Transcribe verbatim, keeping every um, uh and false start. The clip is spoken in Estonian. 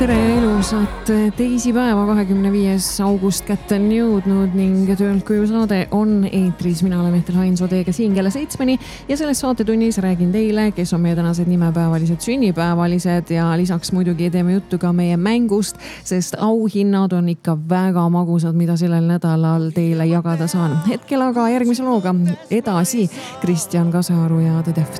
tere ilusat teisipäeva, kahekümne viies august kätte on jõudnud ning Töölt koju saade on eetris. Mina olen Mehtel Hainsoo teiega siin kella seitsmeni ja selles saatetunnis räägin teile, kes on meie tänased nimepäevalised, sünnipäevalised ja lisaks muidugi teeme juttu ka meie mängust, sest auhinnad on ikka väga magusad, mida sellel nädalal teile jagada saan. Hetkel aga järgmise looga edasi Kristjan Kasaru ja The Deft.